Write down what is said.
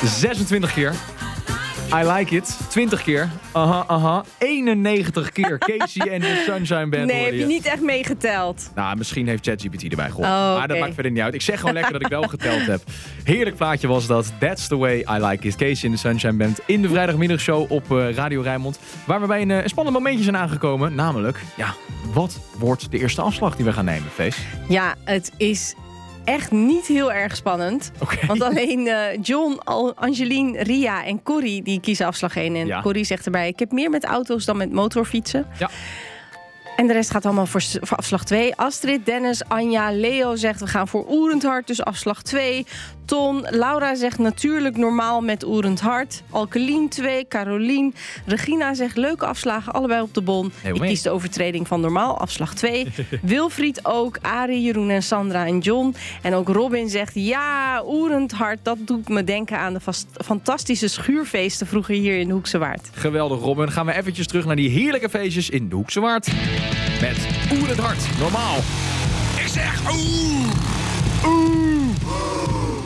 26 keer. I like it. 20 keer. 91 keer. Casey en de Sunshine Band. Nee, heb je niet echt meegeteld. Nou, misschien heeft ChatGPT erbij geholpen. Oh, Maar dat maakt verder niet uit. Ik zeg gewoon lekker dat ik wel geteld heb. Heerlijk plaatje was dat. That's the way I like it. Casey en de Sunshine Band in de vrijdagmiddagshow op Radio Rijnmond. Waar we bij een spannend momentje zijn aangekomen. Namelijk, wat wordt de eerste afslag die we gaan nemen, Fees? Ja, het is echt niet heel erg spannend. Okay. Want alleen John, Angelien, Ria en Corrie die kiezen afslag 1. En Corrie zegt erbij, ik heb meer met auto's dan met motorfietsen. Ja. En de rest gaat allemaal voor afslag 2. Astrid, Dennis, Anja, Leo zegt we gaan voor Oerend Hart, dus afslag 2. Ton, Laura zegt natuurlijk normaal met Oerend Hart. Alkelien 2, Carolien. Regina zegt leuke afslagen, allebei op de bon. Ik kies de overtreding van normaal, afslag 2. Wilfried ook, Arie, Jeroen en Sandra en John. En ook Robin zegt ja, Oerend Hart, dat doet me denken aan de fantastische schuurfeesten vroeger hier in de Hoekse Waard. Geweldig, Robin. Gaan we eventjes terug naar die heerlijke feestjes in de Hoekse Waard. Met Oerend Hart, normaal. Ik zeg oeh, oeh.